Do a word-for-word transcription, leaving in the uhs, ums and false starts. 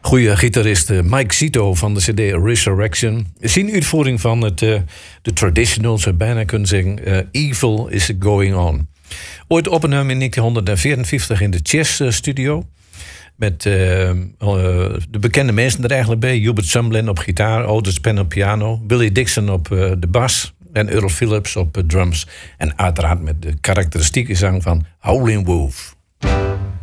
Goeie gitarist Mike Zito van de cd Resurrection. Zijn uitvoering van het, uh, de traditional, zou bijna kunnen zeggen, uh, Evil is Going On. Ooit opgenomen in negentien vierenvijftig in de Chess Studio. Met uh, uh, de bekende mensen er eigenlijk bij. Hubert Sumlin op gitaar, Otis Penn op piano, Billy Dixon op uh, de bas en Earl Phillips op uh, drums. En uiteraard met de karakteristieke zang van Howlin' Wolf.